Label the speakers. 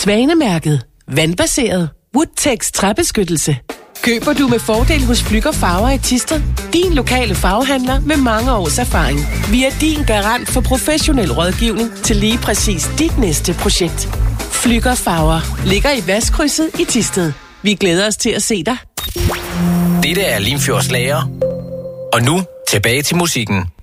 Speaker 1: Svanemærket. Vandbaseret. Woodtex træbeskyttelse. Køber du med fordel hos Flügger Farver i Thisted? Din lokale farvehandler med mange års erfaring. Vi er din garant for professionel rådgivning til lige præcis dit næste projekt. Flügger Farver ligger i Vestkrydset i Thisted. Vi glæder os til at se dig.
Speaker 2: Dette er Limfjords Lager. Og nu tilbage til musikken.